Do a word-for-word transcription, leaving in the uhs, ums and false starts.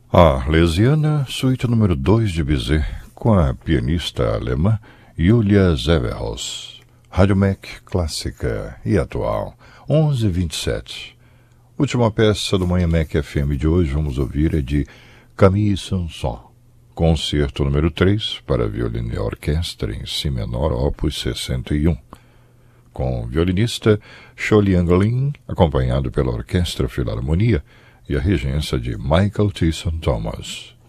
A Arlesiana, suíte número dois de Bizet, com a pianista alemã Julia Zeverhaus. Rádio M E C clássica e atual, onze e vinte e sete. Última peça do Manhã M E C F M de hoje, vamos ouvir, é de Camille Saint-Saëns. Concerto número três, para violino e orquestra, em si menor, opus sessenta e um. Com o violinista Sholiang Lin, acompanhado pela Orquestra Filarmonia, e a regência de Michael T. Saint Thomas.